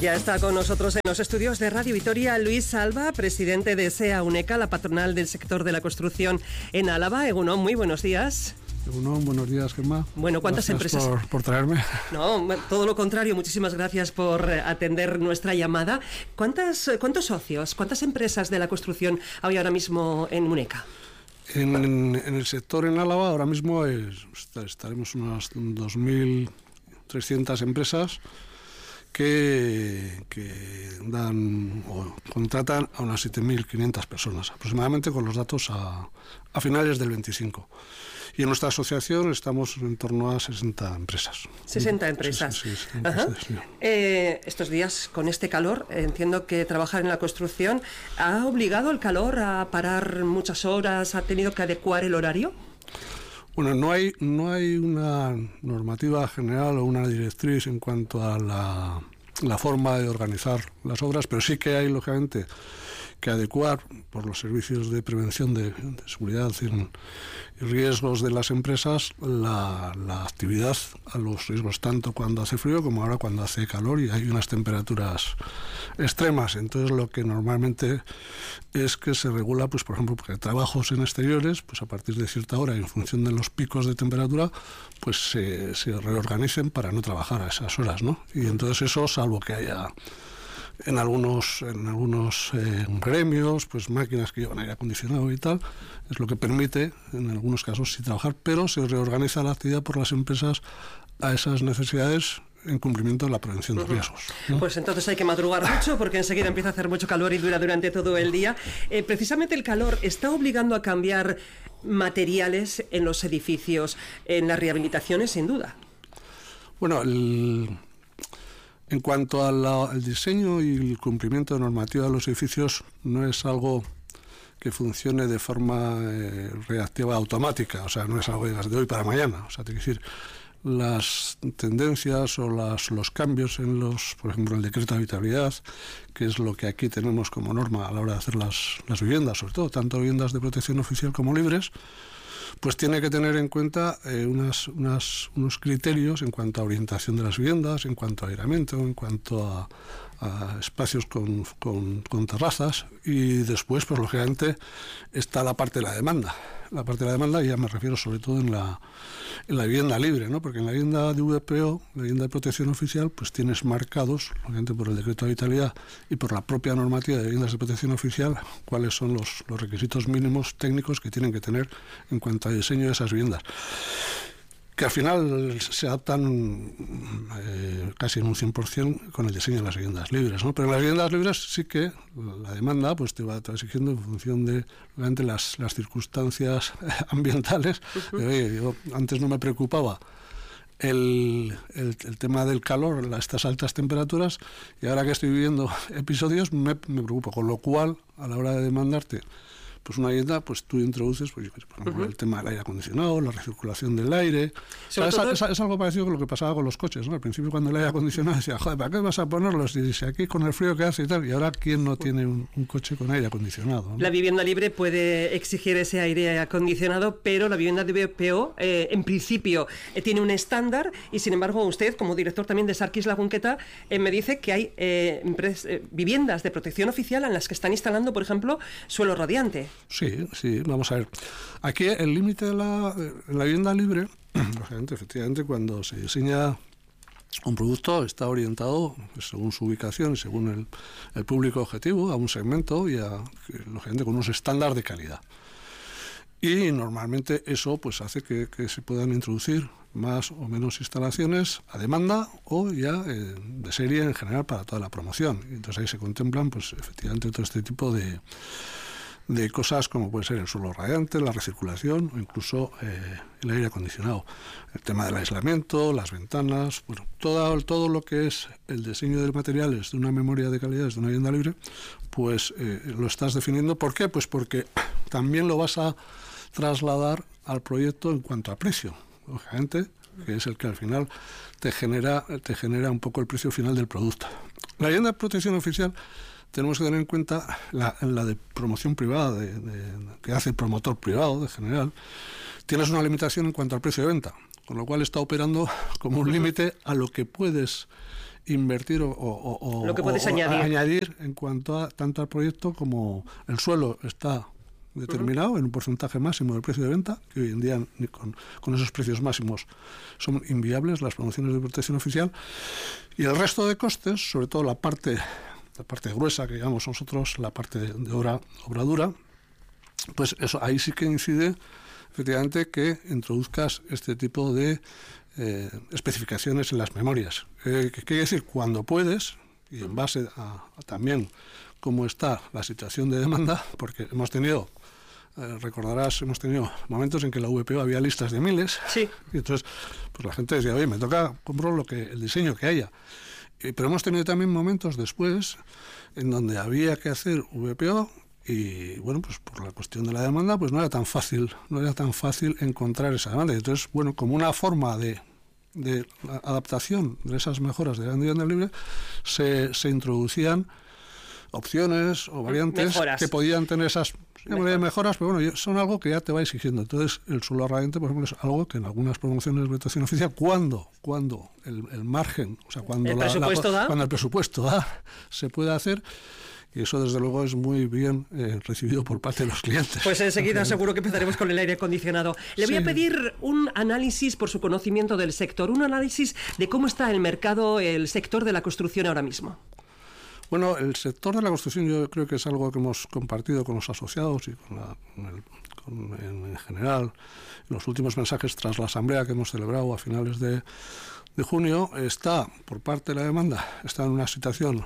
Ya está con nosotros en los estudios de Radio Vitoria Luis Alba, presidente de SEA UNECA, la patronal del sector de la construcción en Álava. Egunon, muy buenos días. Egunon, buenos días, Gemma. Bueno, ¿cuántas gracias empresas? por traerme. No, todo lo contrario, muchísimas gracias por atender nuestra llamada. ¿Cuántos socios, cuántas empresas de la construcción hay ahora mismo en UNECA? En el sector en Álava ahora mismo estaremos unas 2.300 empresas que dan o contratan a unas 7.500 personas aproximadamente, con los datos a finales del 25. Y en nuestra asociación estamos en torno a 60 empresas. 60 empresas. Sí, 60 empresas, sí. Estos días, con este calor, entiendo que trabajar en la construcción ha obligado el calor a parar muchas horas, ha tenido que adecuar el horario. Bueno, no hay una normativa general o una directriz en cuanto a la forma de organizar las obras, pero sí que hay, lógicamente, que adecuar por los servicios de prevención de seguridad y riesgos de las empresas la actividad a los riesgos, tanto cuando hace frío como ahora cuando hace calor y hay unas temperaturas extremas. Entonces lo que normalmente es que se regula, pues por ejemplo, porque trabajos en exteriores, pues a partir de cierta hora, en función de los picos de temperatura, pues se reorganicen para no trabajar a esas horas, ¿no? Y entonces eso, salvo que haya en algunos gremios, pues máquinas que llevan aire acondicionado y tal, es lo que permite en algunos casos sí trabajar, pero se reorganiza la actividad por las empresas a esas necesidades en cumplimiento de la prevención de riesgos, ¿no? Pues entonces hay que madrugar mucho, porque enseguida empieza a hacer mucho calor y dura durante todo el día. Precisamente el calor está obligando a cambiar materiales en los edificios, en las rehabilitaciones, sin duda. Bueno, en cuanto al diseño y el cumplimiento de normativa de los edificios, no es algo que funcione de forma reactiva automática, o sea, no es algo de hoy para mañana. O sea, te quiero decir, las tendencias o los cambios en por ejemplo, el decreto de habitabilidad, que es lo que aquí tenemos como norma a la hora de hacer las viviendas, sobre todo, tanto viviendas de protección oficial como libres, pues tiene que tener en cuenta unos criterios en cuanto a orientación de las viviendas, en cuanto a aireamiento, en cuanto a espacios con terrazas, y después, pues lógicamente, está la parte de la demanda. La parte de la demanda, ya me refiero sobre todo en la vivienda libre, ¿no? Porque en la vivienda de VPO, la vivienda de protección oficial, pues tienes marcados, obviamente por el decreto de habitabilidad y por la propia normativa de viviendas de protección oficial, cuáles son los requisitos mínimos técnicos que tienen que tener en cuanto a diseño de esas viviendas, que al final se adaptan casi en un 100% con el diseño de las viviendas libres, ¿no? Pero en las viviendas libres sí que la demanda pues te va exigiendo en función de realmente las circunstancias ambientales. Yo antes no me preocupaba el tema del calor, estas altas temperaturas, y ahora que estoy viviendo episodios me preocupo, con lo cual a la hora de demandarte pues una vivienda, pues tú introduces, pues, por ejemplo, el tema del aire acondicionado, la recirculación del aire. Es algo parecido con lo que pasaba con los coches, ¿no? Al principio, cuando el aire acondicionado decía, joder, ¿para qué vas a ponerlos? Y dice, aquí con el frío que hace y tal. Y ahora, ¿quién no tiene un coche con aire acondicionado, ¿no? La vivienda libre puede exigir ese aire acondicionado, pero la vivienda de BPO, en principio, tiene un estándar, y sin embargo, usted, como director también de Sarquis Lagunqueta, me dice que hay viviendas de protección oficial en las que están instalando, por ejemplo, suelo radiante. Sí, vamos a ver. Aquí el límite de la vivienda libre, efectivamente, cuando se diseña un producto, está orientado según su ubicación y según el público objetivo, a un segmento y lógicamente con unos estándares de calidad. Y normalmente eso pues hace que se puedan introducir más o menos instalaciones a demanda o ya de serie en general para toda la promoción. Y entonces ahí se contemplan pues efectivamente todo este tipo de cosas, como puede ser el suelo radiante, la recirculación o incluso el aire acondicionado, el tema del aislamiento, las ventanas, bueno, todo lo que es el diseño de materiales de una memoria de calidades de una vivienda libre, pues lo estás definiendo. ¿Por qué? Pues porque también lo vas a trasladar al proyecto en cuanto a precio, lógicamente, que es el que al final te genera un poco el precio final del producto. La vivienda de protección oficial tenemos que tener en cuenta la de promoción privada, que hace el promotor privado, de general. Tienes una limitación en cuanto al precio de venta, con lo cual está operando como un límite a lo que puedes invertir o lo que puedes añadir en cuanto a tanto al proyecto como el suelo está determinado en un porcentaje máximo del precio de venta, que hoy en día con esos precios máximos son inviables las promociones de protección oficial, y el resto de costes, sobre todo la parte gruesa que llamamos nosotros, la parte de obra dura, pues eso ahí sí que incide efectivamente que introduzcas este tipo de especificaciones en las memorias. ¿Qué quiere decir? Cuando puedes, y en base a también cómo está la situación de demanda, porque hemos tenido, recordarás, hemos tenido momentos en que la VPO había listas de miles, sí. Y entonces pues la gente decía, oye, me toca comprar el diseño que haya. Pero hemos tenido también momentos después en donde había que hacer VPO y, bueno, pues por la cuestión de la demanda, pues no era tan fácil encontrar esa demanda. Y entonces, bueno, como una forma de adaptación de esas mejoras de la vivienda libre, se introducían opciones o variantes que podían tener esas mejoras, pero bueno, son algo que ya te va exigiendo. Entonces, el suelo radiante, por ejemplo, es algo que en algunas promociones de protección oficial, cuando el margen, o sea, cuando el presupuesto da, se puede hacer. Y eso, desde luego, es muy bien recibido por parte de los clientes. Pues enseguida seguro que empezaremos con el aire acondicionado. Le voy a pedir un análisis, por su conocimiento del sector, un análisis de cómo está el mercado, el sector de la construcción ahora mismo. Bueno, el sector de la construcción yo creo que es algo que hemos compartido con los asociados y en general. En los últimos mensajes tras la asamblea que hemos celebrado a finales de junio, está, por parte de la demanda, está en una situación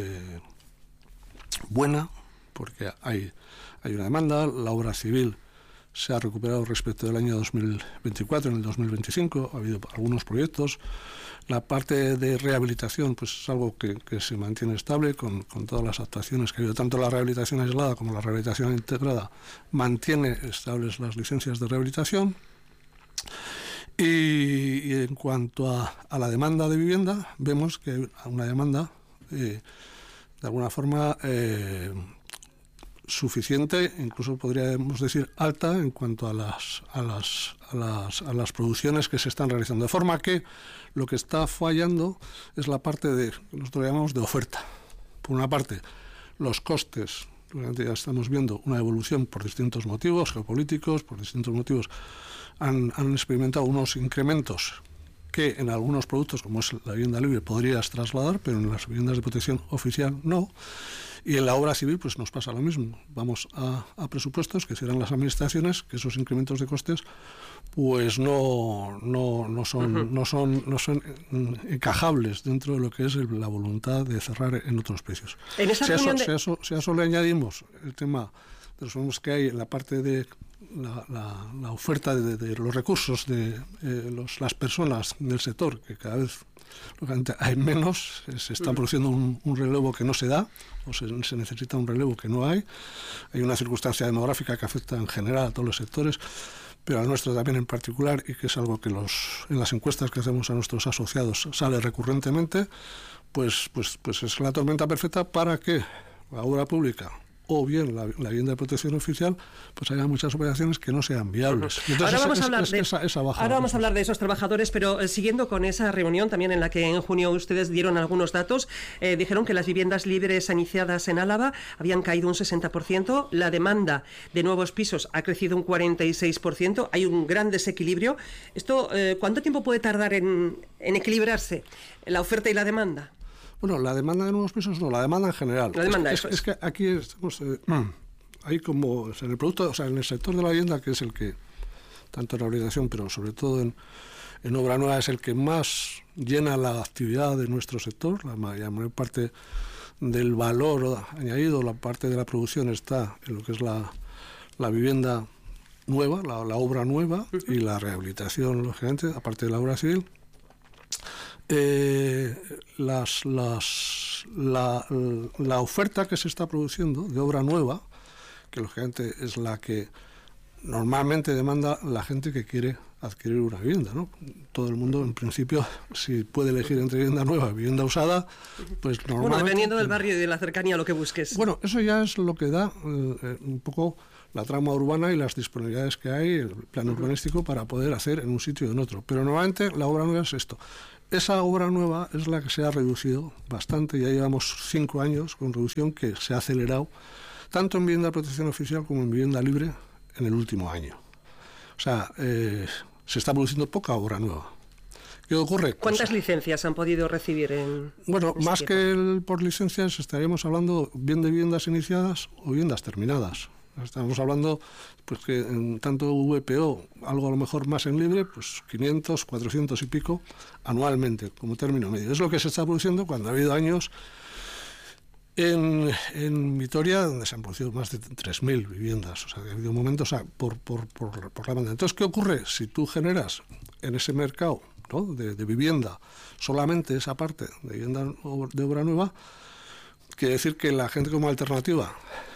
buena, porque hay una demanda. La obra civil se ha recuperado respecto del año 2024, en el 2025 ha habido algunos proyectos. La parte de rehabilitación pues es algo que se mantiene estable con todas las actuaciones que ha habido. Tanto la rehabilitación aislada como la rehabilitación integrada mantiene estables las licencias de rehabilitación. Y en cuanto a la demanda de vivienda, vemos que hay una demanda de alguna forma suficiente, incluso podríamos decir alta, en cuanto a las producciones que se están realizando. De forma que lo que está fallando es la parte que nosotros llamamos de oferta. Por una parte, los costes, ya estamos viendo una evolución por distintos motivos geopolíticos, por distintos motivos han experimentado unos incrementos que en algunos productos, como es la vivienda libre, podrías trasladar, pero en las viviendas de protección oficial no. Y en la obra civil pues nos pasa lo mismo. Vamos a presupuestos que cierran las administraciones, que esos incrementos de costes pues no son encajables dentro de lo que es la voluntad de cerrar en otros precios. Si a eso le añadimos el tema de los problemas que hay en la parte de la oferta de los recursos de las personas del sector, que cada vez hay menos, se está produciendo un relevo que no se da, o se necesita un relevo que no hay una circunstancia demográfica que afecta en general a todos los sectores, pero al nuestro también en particular, y que es algo que en las encuestas que hacemos a nuestros asociados sale recurrentemente, pues es la tormenta perfecta para que la obra pública o bien la vivienda de protección oficial, pues haya muchas operaciones que no sean viables. Entonces, ahora vamos a hablar de esos trabajadores, pero siguiendo con esa reunión también en la que en junio ustedes dieron algunos datos, dijeron que las viviendas libres iniciadas en Álava habían caído un 60%, la demanda de nuevos pisos ha crecido un 46%, hay un gran desequilibrio. ¿Esto cuánto tiempo puede tardar en equilibrarse la oferta y la demanda? Bueno, la demanda de nuevos pisos no, la demanda en general. La demanda es que aquí estamos, hay como en el producto, o sea, en el sector de la vivienda, que es el que, tanto en rehabilitación, pero sobre todo en obra nueva, es el que más llena la actividad de nuestro sector. La mayor parte del valor añadido, la parte de la producción está en lo que es la vivienda nueva, la obra nueva y la rehabilitación, lógicamente, aparte de la obra civil. La oferta que se está produciendo de obra nueva, que lógicamente es la que normalmente demanda la gente que quiere adquirir una vivienda, ¿no? Todo el mundo, en principio, si puede elegir entre vivienda nueva y vivienda usada, pues normalmente... Bueno, dependiendo del barrio y de la cercanía, lo que busques. Bueno, eso ya es lo que da un poco la trama urbana y las disponibilidades que hay, el plan urbanístico para poder hacer en un sitio y en otro. Pero normalmente la obra nueva es esto. esa obra nueva es la que se ha reducido bastante, ya llevamos 5 años con reducción que se ha acelerado, tanto en vivienda de protección oficial como en vivienda libre en el último año. O sea, se está produciendo poca obra nueva. ¿Qué ocurre? ¿Cuántas licencias han podido recibir en Bueno, este más tiempo? que por licencias estaríamos hablando bien de viviendas iniciadas o viviendas terminadas. Estamos hablando pues que en tanto VPO, algo a lo mejor más en libre, pues 500, 400 y pico anualmente como término medio. Es lo que se está produciendo cuando ha habido años en Vitoria donde se han producido más de 3.000 viviendas. O sea, ha habido momentos por la banda. Entonces, ¿qué ocurre? Si tú generas en ese mercado, ¿no?, de vivienda solamente esa parte de vivienda de obra nueva, quiere decir que la gente como alternativa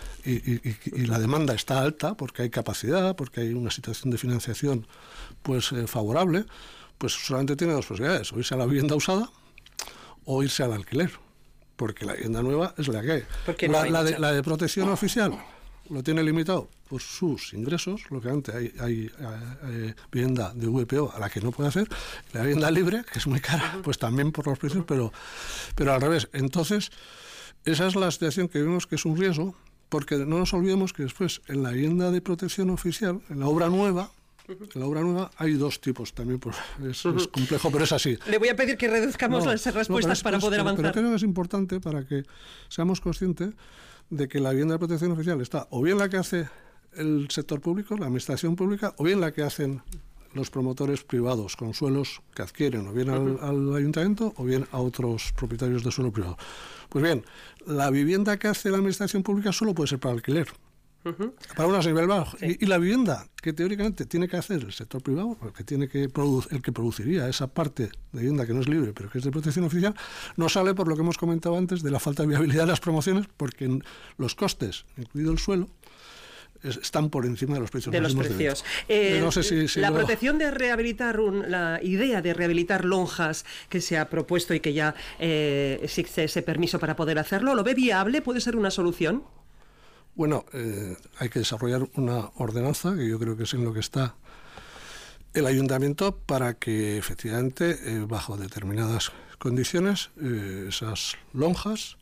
y la demanda está alta porque hay capacidad, porque hay una situación de financiación pues favorable, pues solamente tiene dos posibilidades: o irse a la vivienda usada o irse al alquiler, porque la vivienda nueva es la que hay. La de protección oficial lo tiene limitado por sus ingresos, lógicamente hay vivienda de VPO a la que no puede hacer, la vivienda libre, que es muy cara, pues también por los precios, pero al revés. Entonces, esa es la situación que vemos que es un riesgo, porque no nos olvidemos que después en la vivienda de protección oficial, en la obra nueva, hay dos tipos también, es complejo, pero es así. Le voy a pedir que reduzcamos las respuestas para poder avanzar. Pero creo que es importante para que seamos conscientes de que la vivienda de protección oficial está o bien la que hace el sector público, la administración pública, o bien la que hacen los promotores privados con suelos que adquieren o bien al ayuntamiento o bien a otros propietarios de suelo privado. Pues bien, la vivienda que hace la administración pública solo puede ser para alquiler, para unas nivel bajo. Sí. Y la vivienda que teóricamente tiene que hacer el sector privado, el que produciría esa parte de vivienda que no es libre, pero que es de protección oficial, no sale por lo que hemos comentado antes de la falta de viabilidad de las promociones, porque los costes, incluido el suelo, están por encima de los precios. De los precios. No sé si la protección de rehabilitar, la idea de rehabilitar lonjas que se ha propuesto y que ya existe ese permiso para poder hacerlo, ¿lo ve viable? ¿Puede ser una solución? Bueno, hay que desarrollar una ordenanza, que yo creo que es en lo que está el ayuntamiento, para que efectivamente, bajo determinadas condiciones, esas lonjas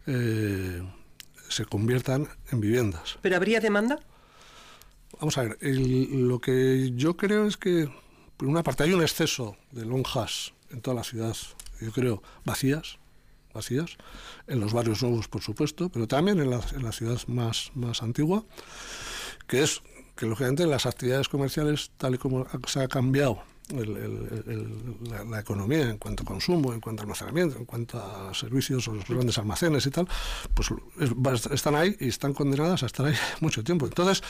se conviertan en viviendas. ¿Pero habría demanda? Vamos a ver, lo que yo creo es que, por una parte, hay un exceso de lonjas en toda la ciudad, yo creo, vacías, en los barrios nuevos, por supuesto, pero también en la ciudad más antigua, que es que, lógicamente, las actividades comerciales, tal y como se ha cambiado la economía en cuanto a consumo, en cuanto a almacenamiento, en cuanto a servicios o los grandes almacenes y tal, pues están ahí y están condenadas a estar ahí mucho tiempo. Entonces,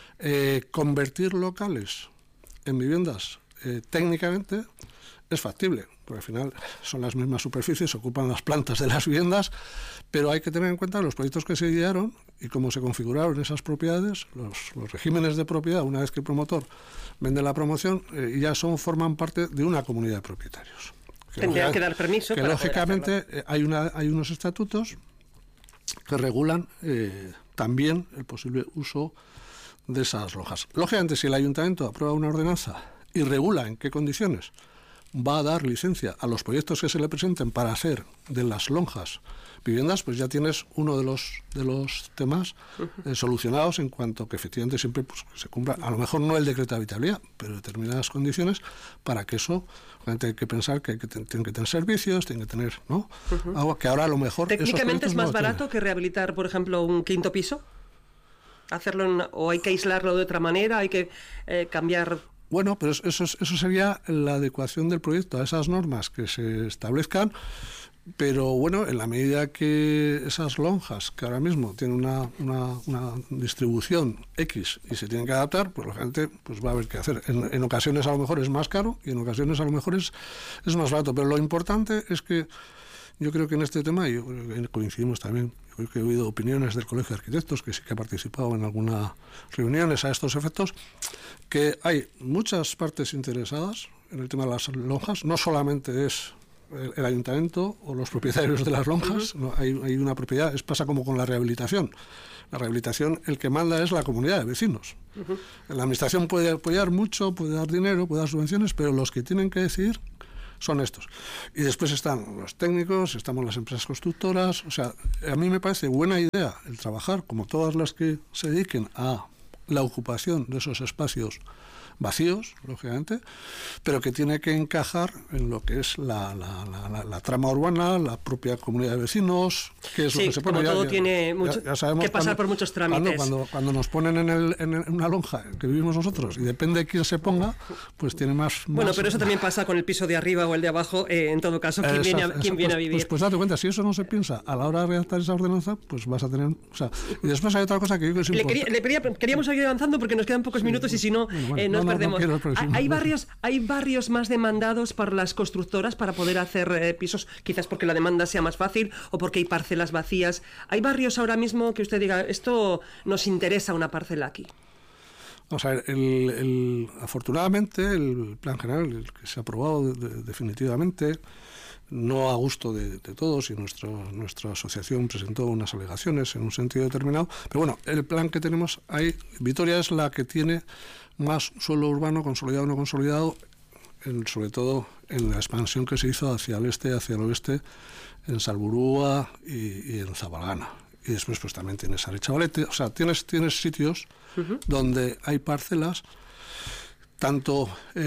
convertir locales en viviendas técnicamente es factible, porque al final son las mismas superficies, ocupan las plantas de las viviendas, pero hay que tener en cuenta los proyectos que se idearon y cómo se configuraron esas propiedades, los regímenes de propiedad. Una vez que el promotor vende la promoción, ya forman parte de una comunidad de propietarios. Tendrían que dar permiso. Que lógicamente hay unos estatutos que regulan también el posible uso de esas lonjas. Lógicamente, si el ayuntamiento aprueba una ordenanza y regula en qué condiciones va a dar licencia a los proyectos que se le presenten para hacer de las lonjas viviendas, pues ya tienes uno de los temas solucionados, en cuanto que efectivamente siempre pues, se cumpla, a lo mejor no el decreto de habitabilidad, pero determinadas condiciones para que eso. Gente, hay que pensar que tienen que tener servicios, tienen que tener, ¿no? Algo que ahora a lo mejor técnicamente es más barato que rehabilitar, por ejemplo, un quinto piso. Hacerlo o hay que aislarlo de otra manera, hay que cambiar. Bueno, pero eso sería la adecuación del proyecto a esas normas que se establezcan, pero bueno, en la medida que esas lonjas, que ahora mismo tienen una distribución X y se tienen que adaptar, pues la gente pues va a haber que hacer. En ocasiones a lo mejor es más caro y en ocasiones a lo mejor es más barato, pero lo importante es que yo creo que en este tema, y coincidimos también, yo creo que he oído opiniones del Colegio de Arquitectos, que sí que ha participado en algunas reuniones a estos efectos, que hay muchas partes interesadas en el tema de las lonjas. No solamente es el ayuntamiento o los propietarios de las lonjas, no, hay una propiedad. Pasa como con la rehabilitación. La rehabilitación, el que manda es la comunidad de vecinos. La administración puede apoyar mucho, puede dar dinero, puede dar subvenciones, pero los que tienen que decidir son estos. Y después están los técnicos, estamos las empresas constructoras. O sea, a mí me parece buena idea el trabajar, como todas las que se dediquen a la ocupación de esos espacios vacíos, lógicamente, pero que tiene que encajar en lo que es la trama urbana, la propia comunidad de vecinos, que es lo que se pone. Como todo tiene que pasar por muchos trámites. Cuando nos ponen en una lonja que vivimos nosotros, y depende de quién se ponga, pues tiene más... Bueno, pero eso también pasa con el piso de arriba o el de abajo, en todo caso, quién viene a vivir. Pues date cuenta, si eso no se piensa a la hora de redactar esa ordenanza, pues vas a tener... O sea, y después hay otra cosa que yo creo que es importante. Queríamos seguir avanzando porque nos quedan pocos minutos y si no, nos perdemos. Hay barrios más demandados para las constructoras para poder hacer pisos, quizás porque la demanda sea más fácil o porque hay parcelas vacías. ¿Hay barrios ahora mismo que usted diga, esto nos interesa una parcela aquí? O sea, afortunadamente el plan general, el que se ha aprobado definitivamente, no a gusto de todos, y nuestra asociación presentó unas alegaciones en un sentido determinado, pero bueno, el plan que tenemos ahí, Vitoria es la que tiene más suelo urbano, consolidado o no consolidado, sobre todo en la expansión que se hizo hacia el este, hacia el oeste, en Salburúa y en Zabalgana. Y después pues también tienes Arechavalete, o sea, tienes sitios donde hay parcelas, tanto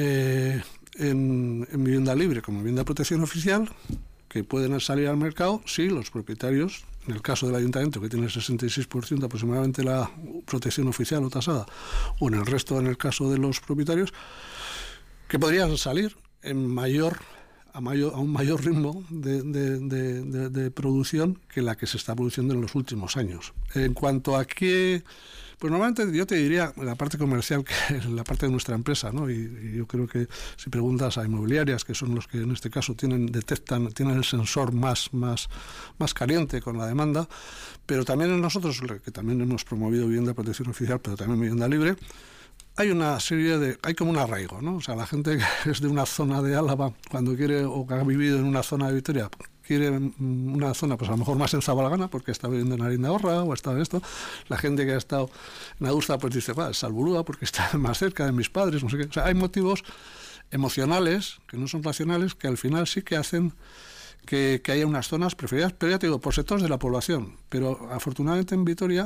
en vivienda libre como en vivienda de protección oficial, que pueden salir al mercado si los propietarios, en el caso del ayuntamiento, que tiene el 66% aproximadamente la protección oficial o tasada, o en el resto, en el caso de los propietarios, que podrían salir a un mayor ritmo de producción que la que se está produciendo en los últimos años. En cuanto a qué... Pues normalmente yo te diría la parte comercial, que es la parte de nuestra empresa, ¿no? Y yo creo que si preguntas a inmobiliarias, que son los que en este caso tienen el sensor más caliente con la demanda, pero también en nosotros, que también hemos promovido vivienda de protección oficial, pero también vivienda libre, hay como un arraigo, ¿no? O sea, la gente que es de una zona de Álava, cuando quiere, o que ha vivido en una zona de Vitoria, quiere una zona, pues a lo mejor más en Zabalgana, porque está viviendo en Arindaorra o está en esto. La gente que ha estado en Adurza, pues dice, Salburúa, porque está más cerca de mis padres, no sé qué. O sea, hay motivos emocionales, que no son racionales, que al final sí que hacen que haya unas zonas preferidas, pero ya te digo, por sectores de la población. Pero afortunadamente en Vitoria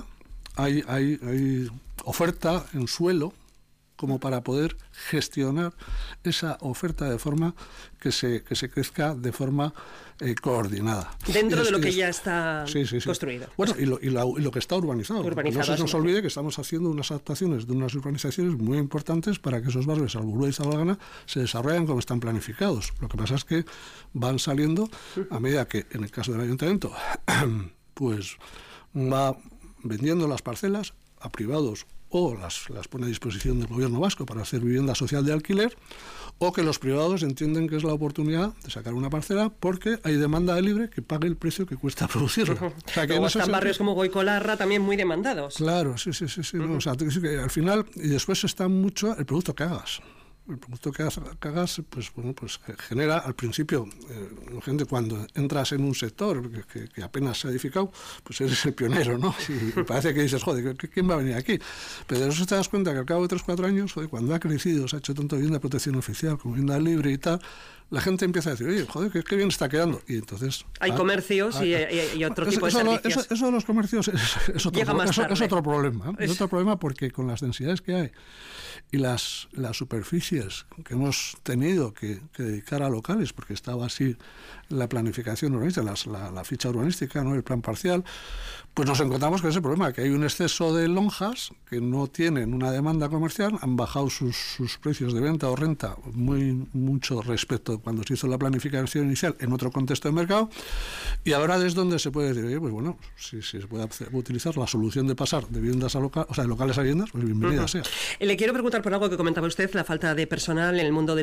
hay oferta en suelo como para poder gestionar esa oferta de forma que se crezca de forma coordinada. Dentro de lo que ya está construido. Bueno, y lo que está urbanizado. No se nos olvide que estamos haciendo unas adaptaciones de unas urbanizaciones muy importantes para que esos barrios, Salburúa y Zabalgana, se desarrollen como están planificados. Lo que pasa es que van saliendo a medida que, en el caso del ayuntamiento, pues va vendiendo las parcelas a privados, o las pone a disposición del gobierno vasco para hacer vivienda social de alquiler, o que los privados entienden que es la oportunidad de sacar una parcela porque hay demanda de libre que pague el precio que cuesta producirla. O sea, que luego están barrios como Goicolarra también muy demandados. Claro, sí. No, o sea, que al final, y después está mucho el producto que hagas. El producto que hagas, pues genera al principio, gente, cuando entras en un sector que apenas se ha edificado, pues eres el pionero, ¿no? Y parece que dices, joder, ¿quién va a venir aquí? Pero de eso te das cuenta que al cabo de 3-4 años, joder, cuando ha crecido, se ha hecho tanto vivienda de protección oficial como vivienda libre y tal, la gente empieza a decir, oye, joder, qué bien está quedando. Y entonces... Hay comercios y otro tipo de servicios. Eso de los comercios es otro problema. Es otro problema porque con las densidades que hay y las superficies que hemos tenido que dedicar a locales, porque estaba así la planificación urbanística, la ficha urbanística, ¿no? El plan parcial, pues nos encontramos con ese problema, que hay un exceso de lonjas que no tienen una demanda comercial, han bajado sus precios de venta o renta mucho respecto a cuando se hizo la planificación inicial en otro contexto de mercado, y ahora es donde se puede decir, oye, pues bueno, si se puede utilizar la solución de pasar de viviendas a de locales a viviendas, pues bienvenida sea. Le quiero preguntar por algo que comentaba usted, la falta de personal en el mundo de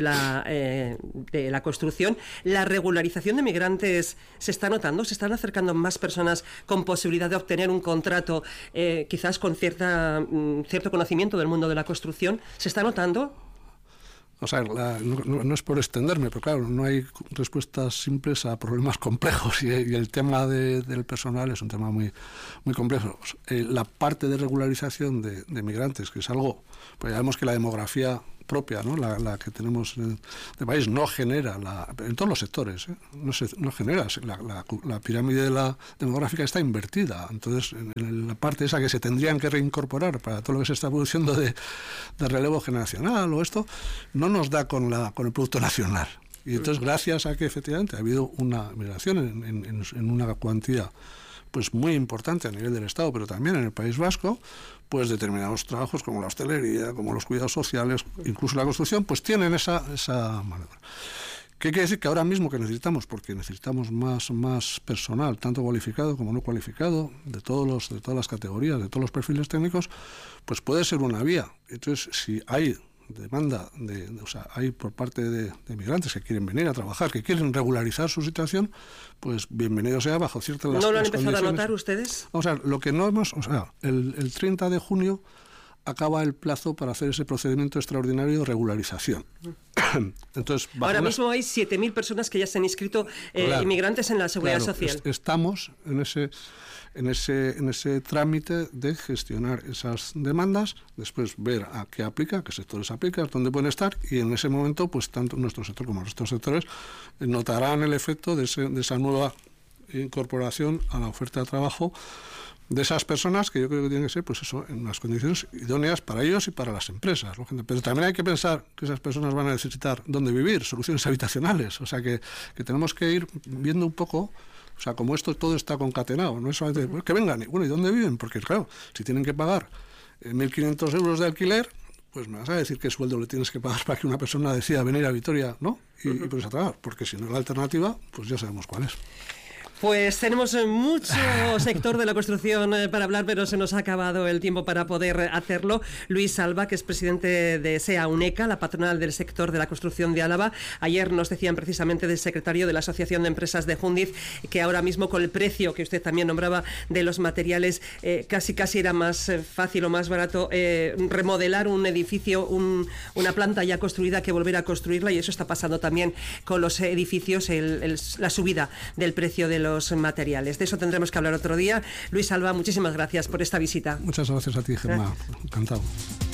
la construcción. ¿La regularización de migrantes se está notando? ¿Se están acercando más personas con posibilidad de obtener un contrato, quizás con cierto conocimiento del mundo de la construcción? ¿Se está notando? O sea, no es por extenderme, pero claro, no hay respuestas simples a problemas complejos y el tema del personal es un tema muy, muy complejo. La parte de regularización de migrantes, que es algo, pues ya vemos que la demografía propia, ¿no? La que tenemos en el país, no genera, en todos los sectores, no genera, la pirámide demográfica está invertida. Entonces, en la parte esa que se tendrían que reincorporar para todo lo que se está produciendo de relevo generacional o esto, no nos da con el Producto Nacional. Y entonces, gracias a que efectivamente ha habido una migración en una cuantía pues muy importante a nivel del Estado, pero también en el País Vasco, pues determinados trabajos como la hostelería, como los cuidados sociales, incluso la construcción, pues tienen esa maniobra. ¿Qué quiere decir? Que ahora mismo que necesitamos, porque necesitamos más personal, tanto cualificado como no cualificado, de todas las categorías, de todos los perfiles técnicos, pues puede ser una vía. Entonces, si hay demanda, o sea, hay por parte de migrantes que quieren venir a trabajar, que quieren regularizar su situación, pues bienvenido sea bajo ciertas condiciones. ¿No lo han empezado condiciones. a notar ustedes? O sea, lo que no hemos, o sea, el 30 de junio acaba el plazo para hacer ese procedimiento extraordinario de regularización. Entonces, ahora mismo hay 7.000 personas que ya se han inscrito, claro, inmigrantes en la Seguridad Social. Estamos en ese trámite de gestionar esas demandas, después ver a qué aplica, a qué sectores aplica, dónde pueden estar, y en ese momento, pues tanto nuestro sector como nuestros sectores notarán el efecto de esa nueva incorporación a la oferta de trabajo de esas personas, que yo creo que tienen que ser, pues eso, en unas condiciones idóneas para ellos y para las empresas. Pero también hay que pensar que esas personas van a necesitar dónde vivir, soluciones habitacionales. O sea que tenemos que ir viendo un poco, o sea, como esto todo está concatenado, no es solamente pues, que vengan, y bueno, ¿y dónde viven? Porque claro, si tienen que pagar 1.500 euros de alquiler, pues me vas a decir qué sueldo le tienes que pagar para que una persona decida venir a Vitoria, ¿no? Y ponerse a trabajar, porque si no, la alternativa, pues ya sabemos cuál es. Pues tenemos mucho sector de la construcción para hablar, pero se nos ha acabado el tiempo para poder hacerlo. Luis Alba, que es presidente de SEA UNECA, la patronal del sector de la construcción de Álava. Ayer nos decían precisamente del secretario de la Asociación de Empresas de Jundiz que ahora mismo con el precio que usted también nombraba de los materiales, casi era más fácil o más barato remodelar un edificio, una planta ya construida, que volver a construirla, y eso está pasando también con los edificios, la subida del precio de los materiales. De eso tendremos que hablar otro día. Luis Alba, muchísimas gracias por esta visita. Muchas gracias a ti, Gemma. Encantado.